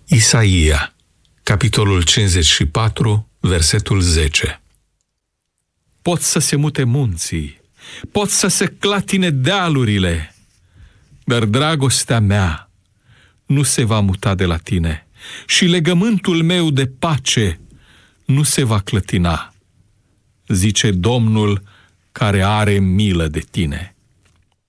Isaia, capitolul 54, versetul 10. Pot să se mute munții, pot să se clatine dealurile, dar dragostea mea nu se va muta de la tine și legământul meu de pace nu se va clătina, zice Domnul care are milă de tine.